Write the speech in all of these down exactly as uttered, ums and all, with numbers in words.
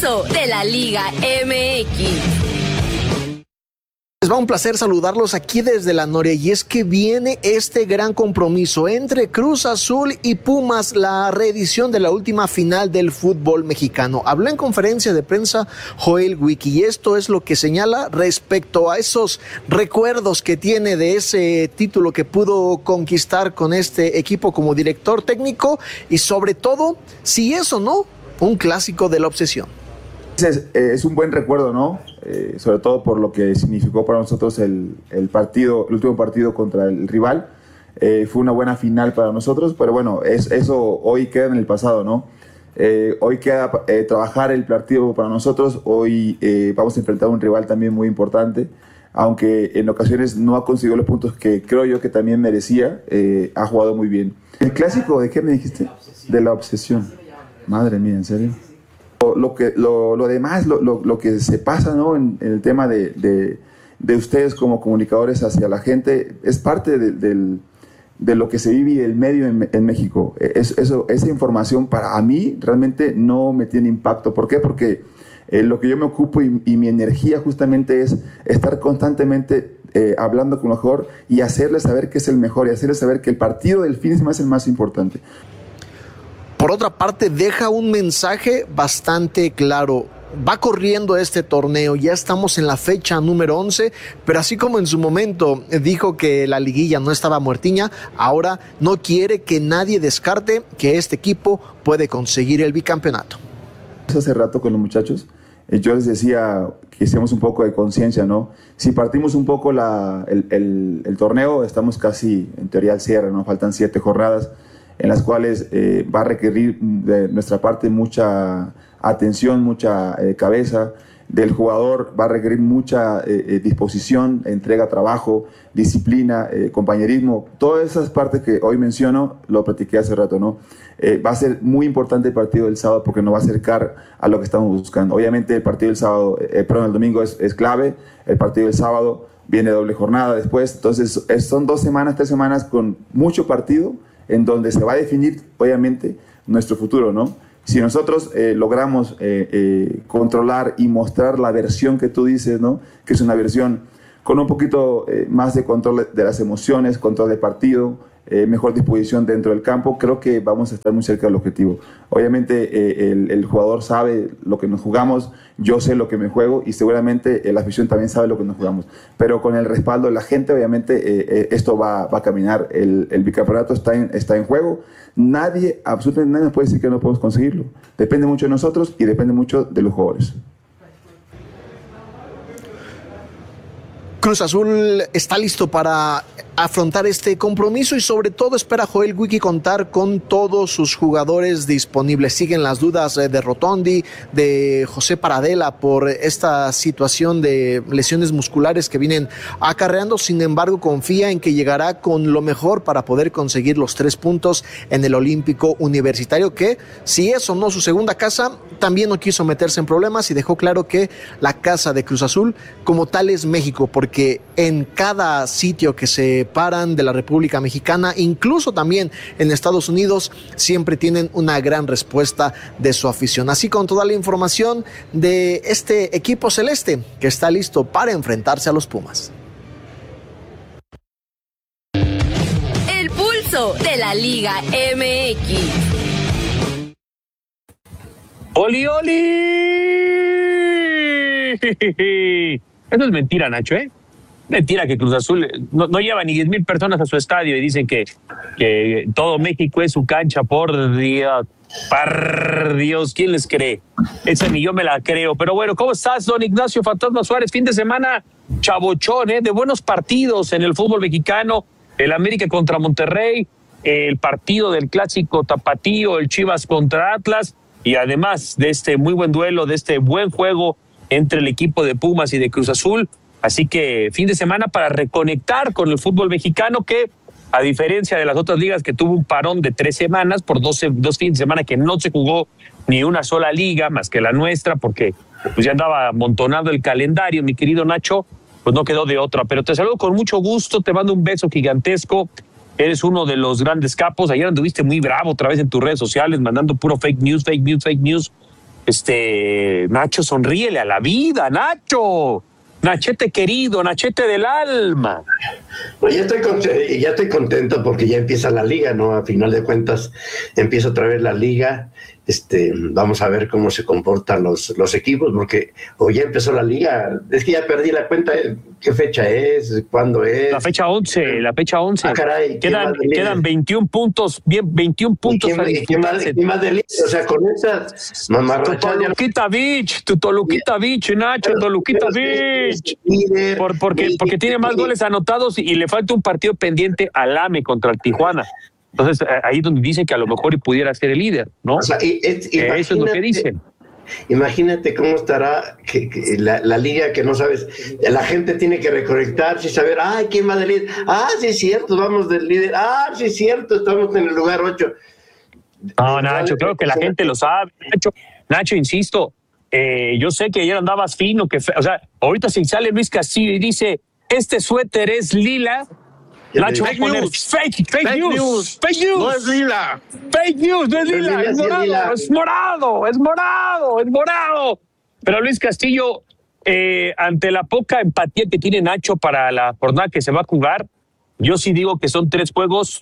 pulso de la Liga M X. Les va un placer saludarlos aquí desde la Noria, y es que viene este gran compromiso entre Cruz Azul y Pumas, la reedición de la última final del fútbol mexicano. Habló en conferencia de prensa Joel Wiki, y esto es lo que señala respecto a esos recuerdos que tiene de ese título que pudo conquistar con este equipo como director técnico, y sobre todo, si es o no un clásico de la obsesión. Es, es un buen recuerdo, ¿no? Eh, sobre todo por lo que significó para nosotros el, el partido, el último partido contra el rival. Eh, fue una buena final para nosotros, pero bueno, es, eso hoy queda en el pasado, ¿no? Eh, hoy queda eh, trabajar el partido para nosotros. Hoy eh, vamos a enfrentar a un rival también muy importante, aunque en ocasiones no ha conseguido los puntos que creo yo que también merecía. Eh, ha jugado muy bien. ¿El clásico de qué me dijiste? De la obsesión. Madre mía, ¿en serio? Lo, que, lo, lo demás, lo, lo, lo que se pasa, ¿no? en, en el tema de, de, de ustedes como comunicadores hacia la gente, es parte de, de, de lo que se vive el medio en, en México. Es, eso, esa información para a mí realmente no me tiene impacto. ¿Por qué? Porque eh, lo que yo me ocupo y, y mi energía justamente es estar constantemente eh, hablando con lo mejor y hacerles saber que es el mejor y hacerles saber que el partido del fin de semana es el más importante. Por otra parte, deja un mensaje bastante claro. Va corriendo este torneo, ya estamos en la fecha número once, pero así como en su momento dijo que la liguilla no estaba muertiña, ahora no quiere que nadie descarte que este equipo puede conseguir el bicampeonato. Hace rato con los muchachos, yo les decía que hiciéramos un poco de conciencia, ¿no? Si partimos un poco la, el, el, el torneo, estamos casi en teoría al cierre, ¿no? Faltan siete jornadas en las cuales eh, va a requerir de nuestra parte mucha atención, mucha eh, cabeza. Del jugador va a requerir mucha eh, disposición, entrega, trabajo, disciplina, eh, compañerismo. Todas esas partes que hoy menciono, lo platiqué hace rato, ¿no? Eh, va a ser muy importante el partido del sábado porque nos va a acercar a lo que estamos buscando. Obviamente el partido del sábado, eh, perdón, el domingo es, es clave. El partido del sábado viene doble jornada después. Entonces es, son dos semanas, tres semanas con mucho partido, en donde se va a definir, obviamente, nuestro futuro, ¿no? Si nosotros eh, logramos eh, eh, controlar y mostrar la versión que tú dices, ¿no? Que es una versión con un poquito eh, más de control de las emociones, control de partido, eh, mejor disposición dentro del campo, creo que vamos a estar muy cerca del objetivo. Obviamente eh, el, el jugador sabe lo que nos jugamos, yo sé lo que me juego y seguramente eh, la afición también sabe lo que nos jugamos, pero con el respaldo de la gente obviamente eh, eh, esto va, va a caminar. El, el bicampeonato está en, está en juego. Nadie, absolutamente nadie nos puede decir que no podemos conseguirlo. Depende mucho de nosotros y depende mucho de los jugadores. Cruz Azul está listo para afrontar este compromiso y sobre todo espera Joel Wiki contar con todos sus jugadores disponibles. Siguen las dudas de Rotondi, de José Paradela por esta situación de lesiones musculares que vienen acarreando. Sin embargo, confía en que llegará con lo mejor para poder conseguir los tres puntos en el Olímpico Universitario, que si es o no su segunda casa, también no quiso meterse en problemas y dejó claro que la casa de Cruz Azul como tal es México, porque que en cada sitio que se paran de la República Mexicana, incluso también en Estados Unidos, siempre tienen una gran respuesta de su afición. Así con toda la información de este equipo celeste que está listo para enfrentarse a los Pumas. El pulso de la Liga M X. ¡Oli, oli! Eso es mentira, Nacho, ¿eh? Mentira que Cruz Azul no, no lleva ni diez mil personas a su estadio y dicen que, que todo México es su cancha. Por Dios, por Dios, ¿quién les cree? Esa ni yo me la creo. Pero bueno, ¿cómo estás, don Ignacio Fantasma Suárez? Fin de semana chabochón, ¿eh? De buenos partidos en el fútbol mexicano. El América contra Monterrey, el partido del clásico tapatío, el Chivas contra Atlas, y además de este muy buen duelo, de este buen juego entre el equipo de Pumas y de Cruz Azul. Así que fin de semana para reconectar con el fútbol mexicano, que a diferencia de las otras ligas que tuvo un parón de tres semanas por doce, dos fines de semana que no se jugó ni una sola liga más que la nuestra, porque pues ya andaba amontonado el calendario, mi querido Nacho, pues no quedó de otra. Pero te saludo con mucho gusto, te mando un beso gigantesco. Eres uno de los grandes capos. Ayer anduviste muy bravo otra vez en tus redes sociales, mandando puro fake news, fake news, fake news. Este, Nacho, sonríele a la vida, Nacho. Nachete querido, Nachete del alma. Pues ya estoy, contento, ya estoy contento porque ya empieza la liga, ¿no? A final de cuentas empieza otra vez la liga. Este, vamos a ver cómo se comportan los, los equipos, porque o ya empezó la liga. Es que ya perdí la cuenta. ¿Qué fecha es? ¿Cuándo es? La fecha once, la fecha once. Ah, caray, quedan, quedan veintiún puntos, bien, veintiún puntos ¿Qué, a disputarse. ¿Qué más, qué más de, o sea, con esas mamarrachas. Tu Toluquita Beach, tu Toluquita Beach, Nacho, Toluquita Beach. Líder, Por, porque, líder, porque tiene más líder. goles anotados y, y le falta un partido pendiente al A M E contra el Tijuana. Entonces, ahí es donde dicen que a lo mejor pudiera ser el líder, ¿no? O sea, es, eh, eso es lo que dicen. Imagínate cómo estará que, que la, la liga que no sabes. La gente tiene que reconectarse y saber, ay, ¿quién va del líder? Ah, sí es cierto, vamos del líder. Ah, sí es cierto, estamos en el lugar ocho. No, Nacho, creo que la gente lo sabe. Nacho, Nacho insisto, eh, yo sé que ayer andabas fino, que fe, o sea, ahorita si sale Luis Castillo y dice, este suéter es lila, Nacho va a poner fake, fake, fake news, news, fake news. No es lila. Fake news, no es lila, es, es, morado, es morado, es morado, es morado. Pero Luis Castillo, eh, ante la poca empatía que tiene Nacho para la jornada que se va a jugar, yo sí digo que son tres juegos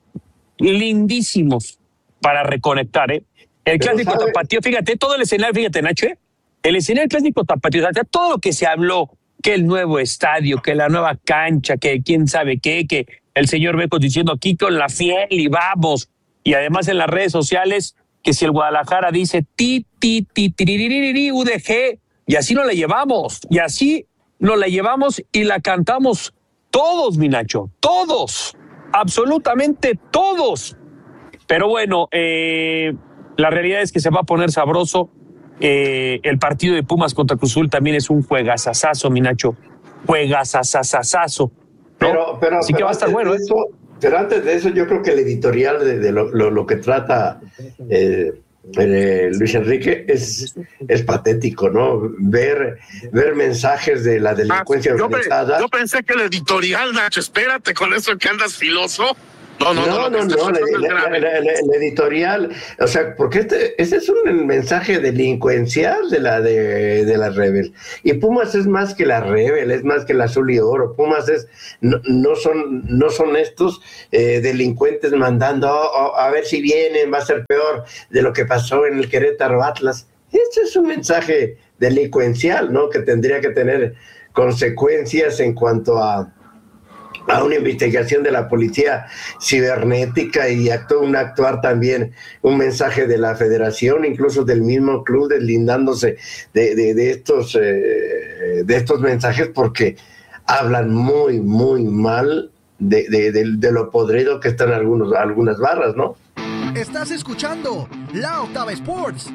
lindísimos para reconectar, ¿eh? El clásico tapatío, fíjate, todo el escenario, fíjate, Nacho, ¿eh? El escenario clásico tapatío, o sea, todo lo que se habló, que el nuevo estadio, que la nueva cancha, que quién sabe qué, que el señor Becos diciendo aquí con la fiel y vamos. Y además en las redes sociales, que si el Guadalajara dice ti, ti, ti, tiririri, U D G, y así nos la llevamos, y así nos la llevamos y la cantamos todos, mi Nacho, todos, absolutamente todos. Pero bueno, eh, la realidad es que se va a poner sabroso. Eh, el partido de Pumas contra Cruz Azul también es un juegazazazo, mi Nacho. Juegazazazazo. ¿No? Pero, pero, Así pero que va a estar bueno. Eso, ¿eh? Pero antes de eso, yo creo que el editorial de, de lo, lo, lo que trata eh, eh, Luis Enrique es, es patético, ¿no? Ver, ver mensajes de la delincuencia ah, yo, organizada. Yo pensé que el editorial, Nacho, espérate con eso que andas filoso. No, no, no, no, no, no la, la, la, la, la editorial, o sea, porque este, este es un mensaje delincuencial de la de, de la Rebel, y Pumas es más que la Rebel, es más que la Azul y Oro. Pumas es, no, no son, no son estos eh, delincuentes mandando oh, oh, a ver si vienen, va a ser peor de lo que pasó en el Querétaro Atlas. Este es un mensaje delincuencial, ¿no? Que tendría que tener consecuencias en cuanto a a una investigación de la policía cibernética y actuó un actuar también un mensaje de la federación, incluso del mismo club, deslindándose de, de, de estos eh, de estos mensajes, porque hablan muy muy mal de, de, de, de lo podrido que están algunos algunas barras, ¿no? Estás escuchando La Octava Sports.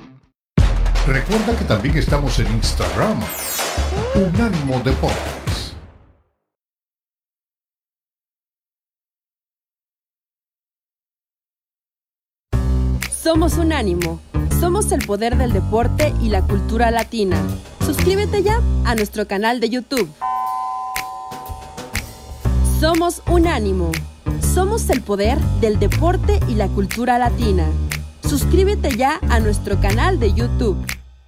Recuerda que también estamos en Instagram, Unánimo Deportes. Somos Unánimo. Somos el poder del deporte y la cultura latina. Suscríbete ya a nuestro canal de YouTube. Somos Unánimo. Somos el poder del deporte y la cultura latina. Suscríbete ya a nuestro canal de YouTube.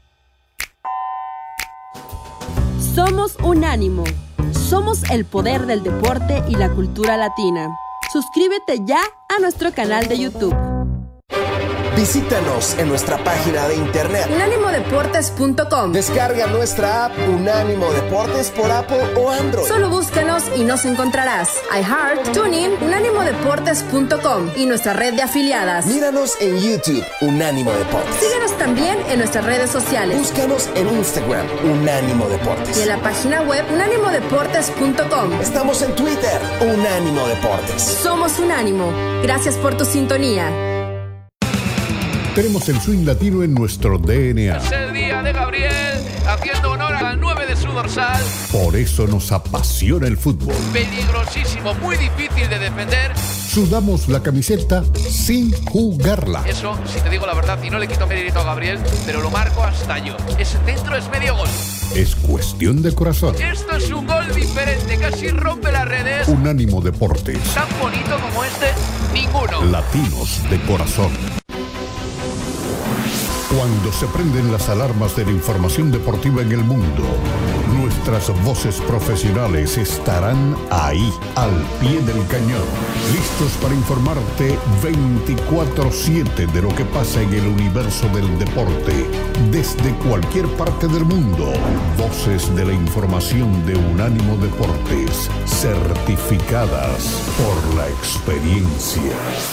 Somos Unánimo. Somos el poder del deporte y la cultura latina. Suscríbete ya a nuestro canal de YouTube. Visítanos en nuestra página de internet unánimo deportes punto com. Descarga nuestra app Unánimo Deportes por Apple o Android. Solo búscanos y nos encontrarás. iHeart, TuneIn, unánimo deportes punto com y nuestra red de afiliadas. Míranos en YouTube, Unánimo Deportes. Síguenos también en nuestras redes sociales. Búscanos en Instagram, Unánimo Deportes. Y en la página web unánimo deportes punto com. Estamos en Twitter, Unánimo Deportes. Somos Unánimo. Gracias por tu sintonía. Tenemos el swing latino en nuestro D N A. Es el día de Gabriel, haciendo honor al nueve de su dorsal. Por eso nos apasiona el fútbol. Peligrosísimo, muy difícil de defender. Sudamos la camiseta sin jugarla. Eso, si te digo la verdad, y no le quito mérito a Gabriel, pero lo marco hasta yo. Ese centro es medio gol. Es cuestión de corazón. Esto es un gol diferente, casi rompe las redes. Unánimo Deportes. Tan bonito como este, ninguno. Latinos de corazón. Cuando se prenden las alarmas de la información deportiva en el mundo, nuestras voces profesionales estarán ahí, al pie del cañón, listos para informarte veinticuatro siete de lo que pasa en el universo del deporte, desde cualquier parte del mundo. Voces de la información de Unánimo Deportes, certificadas por la experiencia.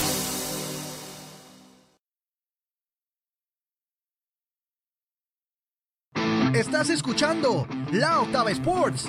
Estás escuchando La Octava Sports.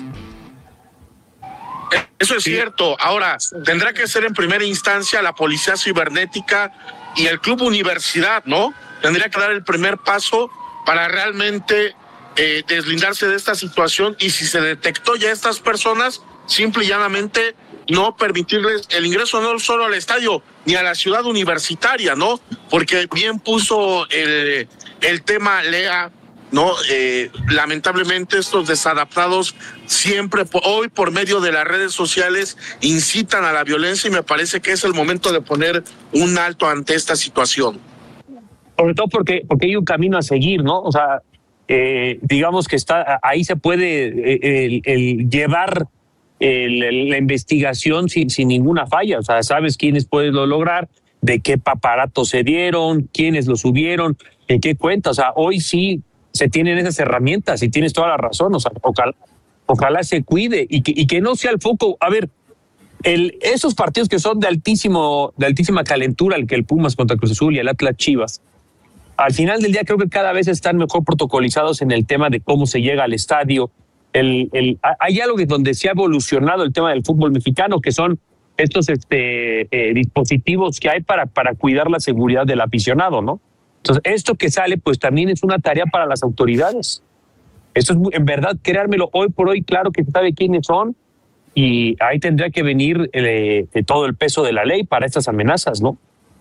Eso es cierto. Ahora, tendrá que ser en primera instancia la Policía Cibernética y el Club Universidad, ¿no? Tendría que dar el primer paso para realmente eh, deslindarse de esta situación, y si se detectó ya a estas personas, simple y llanamente no permitirles el ingreso no solo al estadio ni a la ciudad universitaria, ¿no? Porque bien puso el, el tema Lea, ¿no? Eh, lamentablemente estos desadaptados siempre hoy por medio de las redes sociales incitan a la violencia, y me parece que es el momento de poner un alto ante esta situación. Sobre todo porque, porque hay un camino a seguir, ¿no? O sea, eh, digamos que está ahí se puede eh, el, el llevar el, el, la investigación sin, sin ninguna falla. O sea, sabes quiénes pueden lo lograr, de qué aparatos se dieron, quiénes lo subieron, en qué cuenta. O sea, hoy sí se tienen esas herramientas y tienes toda la razón. O sea, ojalá, ojalá se cuide y que, y que no sea el foco. A ver, el, esos partidos que son de altísimo, de altísima calentura, el que el Pumas contra Cruz Azul y el Atlas Chivas, al final del día creo que cada vez están mejor protocolizados en el tema de cómo se llega al estadio. El, el, hay algo que donde se ha evolucionado el tema del fútbol mexicano, que son estos este, eh, dispositivos que hay para, para cuidar la seguridad del aficionado, ¿no? Entonces, esto que sale, pues también es una tarea para las autoridades. Esto es, en verdad, creármelo, hoy por hoy, claro que se sabe quiénes son, y ahí tendría que venir eh, todo el peso de la ley para estas amenazas, ¿no?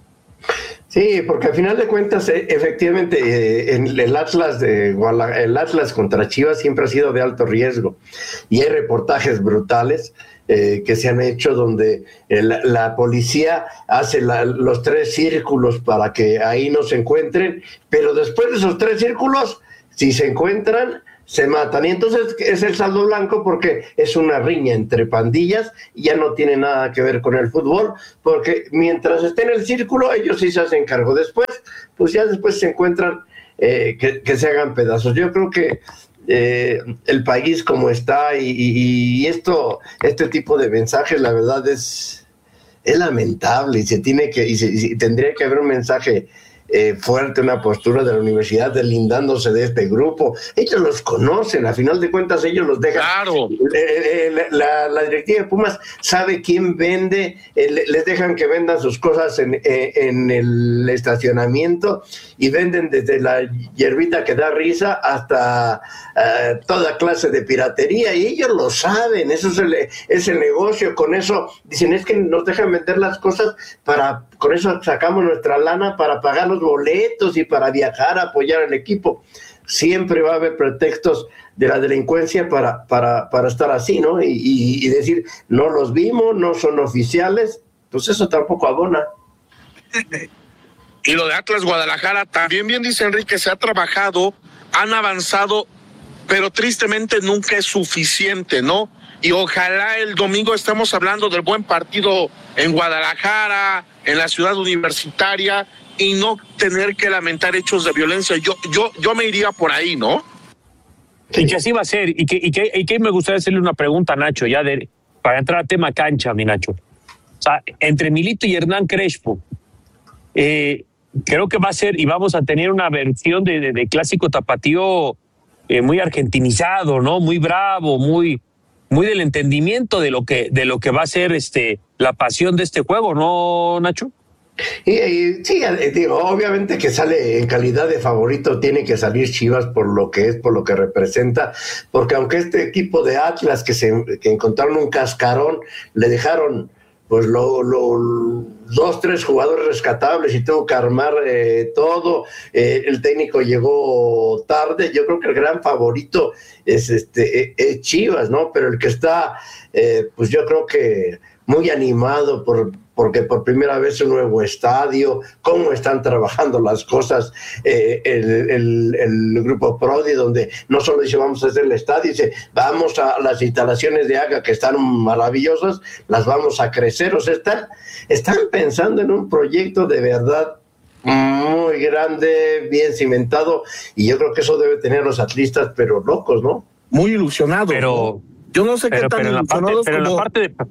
Sí, porque al final de cuentas, eh, efectivamente, eh, en el Atlas de Guadalajara, el Atlas contra Chivas siempre ha sido de alto riesgo, y hay reportajes brutales eh, que se han hecho donde el, la policía hace la, los tres círculos para que ahí no se encuentren, pero después de esos tres círculos, si se encuentran, se matan. Y entonces es el saldo blanco, porque es una riña entre pandillas y ya no tiene nada que ver con el fútbol, porque mientras esté en el círculo, ellos sí se hacen cargo. Después, pues ya después se encuentran eh, que, que se hagan pedazos. Yo creo que eh, el país como está y, y, y esto, este tipo de mensajes, la verdad es, es lamentable, y se tiene que, y, se, y tendría que haber un mensaje Eh, fuerte, una postura de la universidad deslindándose de este grupo. Ellos los conocen, a final de cuentas ellos los dejan. Claro. Eh, eh, la, la directiva de Pumas sabe quién vende, eh, les dejan que vendan sus cosas en, eh, en el estacionamiento, y venden desde la hierbita que da risa hasta eh, toda clase de piratería, y ellos lo saben. Eso es el, es el negocio. Con eso dicen, es que nos dejan vender las cosas, para con eso sacamos nuestra lana para pagar los boletos y para viajar a apoyar al equipo. Siempre va a haber pretextos de la delincuencia para, para, para estar así, ¿no? Y, y, y decir, no los vimos, no son oficiales, pues eso tampoco abona. Y lo de Atlas Guadalajara, también bien dice Enrique, se ha trabajado, han avanzado, pero tristemente nunca es suficiente, ¿no? Y ojalá el domingo estemos hablando del buen partido en Guadalajara, en la ciudad universitaria, y no tener que lamentar hechos de violencia. Yo, yo, yo me iría por ahí, ¿no? Y que así va a ser. Y que, y que, y que me gustaría hacerle una pregunta a Nacho, ya de, para entrar al tema cancha, mi Nacho. O sea, entre Milito y Hernán Crespo, eh, creo que va a ser, y vamos a tener una versión de, de, de clásico tapatío eh, muy argentinizado, ¿no? Muy bravo, muy, muy del entendimiento de lo que, de lo que va a ser este, la pasión de este juego, ¿no, Nacho? Y, y sí, digo, obviamente que sale en calidad de favorito, tiene que salir Chivas por lo que es, por lo que representa, porque aunque este equipo de Atlas que se que encontraron un cascarón, le dejaron pues lo, lo, dos, tres jugadores rescatables y tuvo que armar eh, todo, eh, el técnico llegó tarde. Yo creo que el gran favorito es este es Chivas, ¿no? Pero el que está, eh, pues yo creo que muy animado por porque por primera vez un nuevo estadio, cómo están trabajando las cosas, eh, el, el, el grupo Prodi, donde no solo dice vamos a hacer el estadio, dice vamos a las instalaciones de AGA que están maravillosas, las vamos a crecer, o sea, están, están pensando en un proyecto de verdad muy grande, bien cimentado, y yo creo que eso debe tener los atlistas, pero locos, ¿no? Muy ilusionados. Pero, ¿no? Yo no sé pero, qué tan pero ilusionados parte, pero como... en la parte de...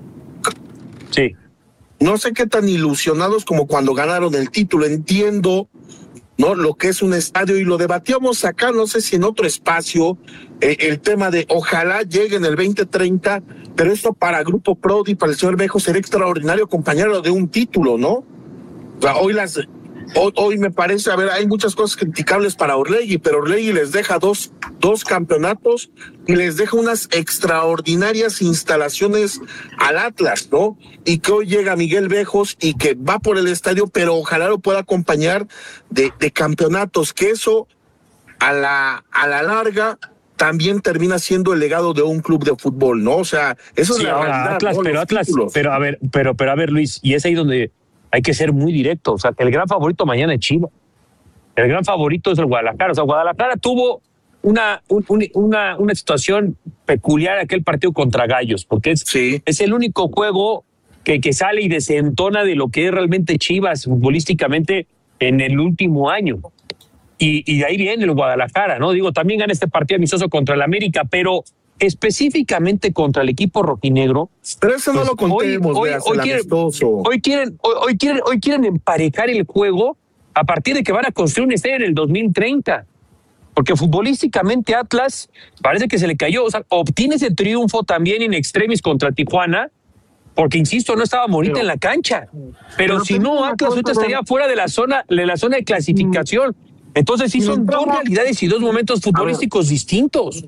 Sí. No sé qué tan ilusionados como cuando ganaron el título. Entiendo, ¿no?, lo que es un estadio, y lo debatíamos acá, no sé si en otro espacio, eh, el tema de ojalá llegue en el veinte treinta, pero esto para Grupo Prodi, para el señor Bejo, sería extraordinario acompañarlo de un título, ¿no? O sea, hoy las... Hoy, hoy me parece, a ver, hay muchas cosas criticables para Orlegui, pero Orlegui les deja dos, dos campeonatos y les deja unas extraordinarias instalaciones al Atlas, ¿no? Y que hoy llega Miguel Bejos y que va por el estadio, pero ojalá lo pueda acompañar de, de campeonatos, que eso a la, a la larga también termina siendo el legado de un club de fútbol, ¿no? O sea, eso sí, es la ahora, realidad. Atlas, ¿no? pero Los Atlas, títulos. pero a ver, pero, pero a ver, Luis, y es ahí donde hay que ser muy directo. O sea, el gran favorito mañana es Chivas. El gran favorito es el Guadalajara. O sea, Guadalajara tuvo una, un, una, una situación peculiar aquel partido contra Gallos, porque es, sí. es el único juego que, que sale y desentona de lo que es realmente Chivas futbolísticamente en el último año. Y, y de ahí viene el Guadalajara, ¿no? Digo, también gana este partido amistoso contra el América, pero específicamente contra el equipo rojinegro. Pero eso no pues lo contemos, hoy, hoy, veas, hoy, el quieren, amistoso. hoy, quieren, hoy, hoy, quieren, hoy quieren emparejar el juego a partir de que van a construir un estadio en el dos mil treinta. Porque futbolísticamente Atlas parece que se le cayó. O sea, obtiene ese triunfo también in extremis contra Tijuana, porque, insisto, no estaba Morita pero, en la cancha. Pero, pero si no, Atlas ahorita estaría fuera de la zona, de la zona de clasificación. Entonces sí son dos realidades y dos momentos futbolísticos distintos.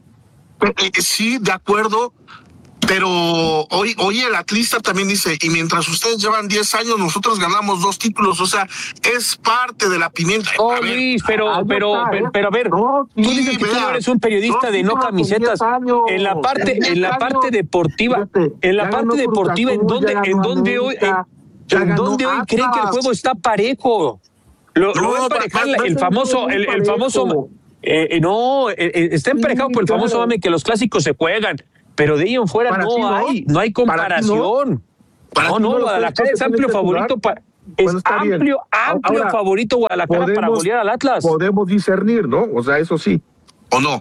Sí, de acuerdo, pero hoy, hoy el atlista también dice, y mientras ustedes llevan diez años, nosotros ganamos dos títulos, o sea, es parte de la pimienta. No, oh, Luis, pero, ah, pero, está, pero, ¿eh? pero a ver, no, sí, tú dices que vea, tú no eres un periodista de no camisetas. En la parte, en la parte deportiva, fíjate, en la parte deportiva, ¿en dónde, en dónde hoy, en, en dónde hoy creen que el juego está parejo? Lo, no, lo va a emparejar va, el famoso, el, el famoso... Eh, no, eh, está emparejado sí, por el claro. famoso mame que los clásicos se juegan, pero de ahí en fuera no, no hay, no hay comparación. Para no, no, no, Guadalajara es amplio favorito para es bueno, amplio, bien. amplio Ahora, favorito Guadalajara podemos, para golear al Atlas. Podemos discernir, ¿no? O sea, eso sí. ¿O no?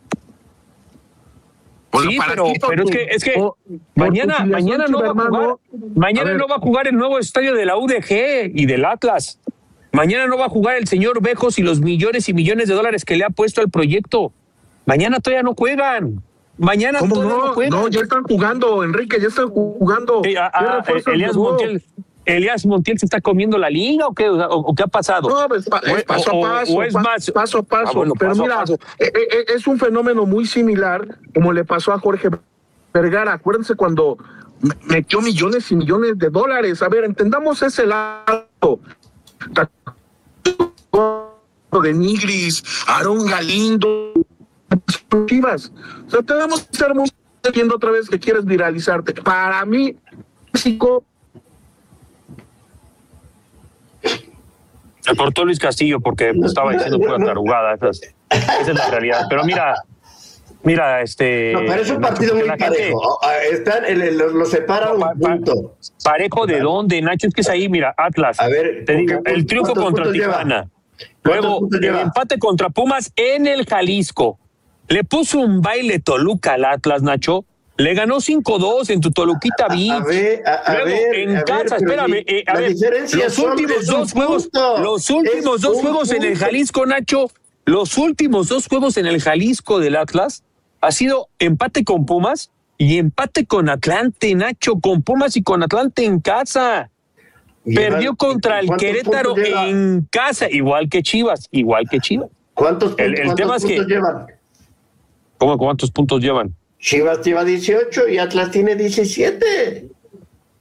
Bueno, sí, pero, pero es que es que o, mañana mañana no va a jugar, mañana no va a jugar el nuevo estadio de la U D G y del Atlas. Mañana no va a jugar el señor Bejos y los millones y millones de dólares que le ha puesto al proyecto. Mañana todavía no juegan. Mañana ¿Cómo todavía no? no juegan. No, ya están jugando, Enrique, ya están jugando. Eh, a, a, Elías Montiel, Elías Montiel se está comiendo la liga o qué, o, o qué ha pasado. No, es, pa, es paso a paso. O, o es más paso a paso. Ah, bueno, pero paso mira, paso. Eh, eh, es un fenómeno muy similar como le pasó a Jorge Vergara. Acuérdense cuando metió millones y millones de dólares. A ver, entendamos ese lado. De Nigris, Aarón Galindo, Chivas. O sea, tenemos que estar muy viendo otra vez que quieres viralizarte. Para mí, México. Se cortó Luis Castillo porque estaba diciendo pura tarugada. Esa es, esa es la realidad. Pero mira, mira, este. No, pero es un partido muy parejo. Están, los lo separa un punto. ¿Parejo de dónde, Nacho? Es que es ahí, mira, Atlas. A ver, te digo, el triunfo contra Tijuana. Luego, el empate contra Pumas en el Jalisco. Le puso un baile Toluca al Atlas, Nacho. Le ganó cinco dos en tu Toluquita Beach. A ver, a, a Luego, ver, en a casa, ver, espérame. Eh, a ver, los últimos dos juegos, los últimos dos juegos en el Jalisco, Nacho, los últimos dos juegos en el Jalisco del Atlas ha sido empate con Pumas y empate con Atlante, Nacho, con Pumas y con Atlante en casa. Perdió contra el Querétaro en casa, igual que Chivas, igual que Chivas. ¿Cuántos, el, el ¿cuántos tema es puntos que, llevan? ¿Cómo cuántos puntos llevan? Chivas lleva dieciocho y Atlas tiene diecisiete.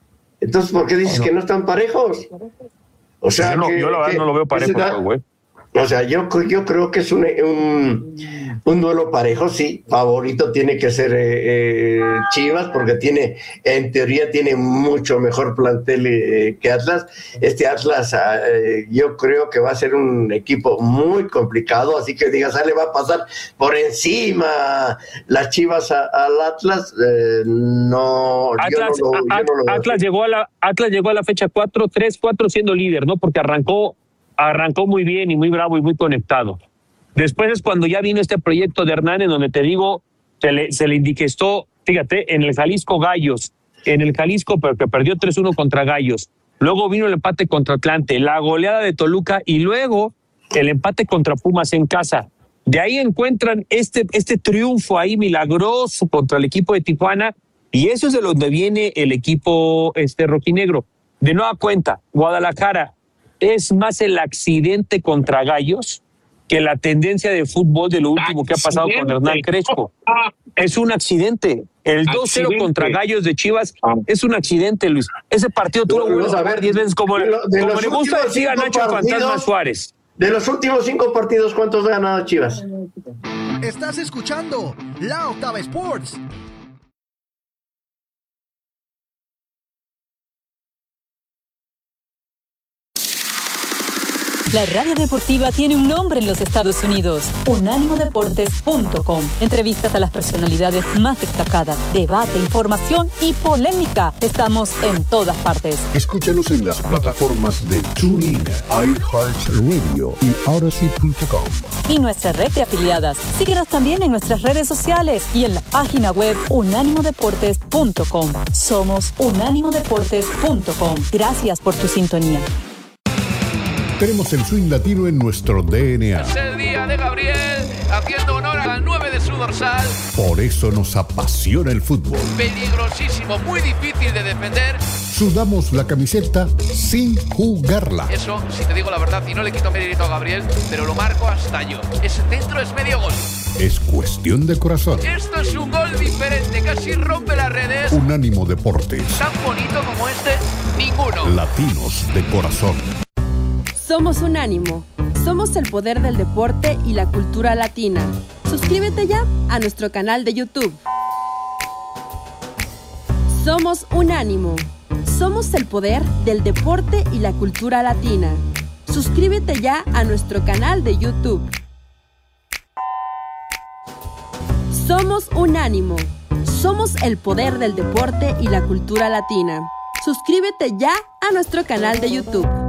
Entonces, ¿por qué dices bueno. que no están parejos? O sea, yo, no, que, yo la verdad que, no lo veo parejo, güey. O sea, yo, yo creo que es un, un, un duelo parejo, sí. Favorito tiene que ser eh, eh, Chivas, porque tiene, en teoría, tiene mucho mejor plantel eh, que Atlas. Este Atlas, eh, yo creo que va a ser un equipo muy complicado, así que digas, ah, le va a pasar por encima las Chivas a, al Atlas. Eh, no, Atlas, yo no lo, yo a, no lo Atlas llegó a la Atlas llegó a la fecha cuatro tres cuatro siendo líder, ¿no? Porque arrancó arrancó muy bien y muy bravo y muy conectado. Después es cuando ya vino este proyecto de Hernán, en donde te digo, se le, se le indiquestó, fíjate, en el Jalisco Gallos, en el Jalisco, pero que perdió tres uno contra Gallos. Luego vino el empate contra Atlante, la goleada de Toluca y luego el empate contra Pumas en casa. De ahí encuentran este, este triunfo ahí milagroso contra el equipo de Tijuana, y eso es de donde viene el equipo este rojinegro. De nueva cuenta, Guadalajara es más el accidente contra Gallos que la tendencia de fútbol de lo último que ha pasado con Hernán Crespo. Es un accidente. El dos cero contra Gallos de Chivas es un accidente, Luis. Ese partido tú lo vuelves a ver diez veces, como, de lo, de como le gusta decir a Nacho Fantasma Suárez. De los últimos cinco partidos, ¿cuántos ha ganado Chivas? Estás escuchando La Octava Sports. La radio deportiva tiene un nombre en los Estados Unidos: unánimo deportes punto com. Entrevistas a las personalidades más destacadas, debate, información y polémica. Estamos en todas partes. Escúchanos en las plataformas de TuneIn, iHeartRadio y Odyssey punto com. Y nuestra red de afiliadas. Síguenos también en nuestras redes sociales y en la página web unánimo deportes punto com. Somos unánimo deportes punto com. Gracias por tu sintonía. Tenemos el swing latino en nuestro D N A. Es el día de Gabriel, haciendo honor al nueve de su dorsal. Por eso nos apasiona el fútbol. Peligrosísimo, muy difícil de defender. Sudamos la camiseta sin jugarla. Eso, si te digo la verdad, y no le quito mérito a Gabriel, pero lo marco hasta yo. Ese centro es medio gol. Es cuestión de corazón. Esto es un gol diferente, casi rompe las redes. Unánimo Deportes. Tan bonito como este, ninguno. Latinos de corazón. Somos Unánimo. Somos el poder del deporte y la cultura latina. Suscríbete ya a nuestro canal de YouTube. Somos Unánimo. Somos el poder del deporte y la cultura latina. Suscríbete ya a nuestro canal de YouTube. Somos Unánimo. Somos el poder del deporte y la cultura latina. Suscríbete ya a nuestro canal de YouTube.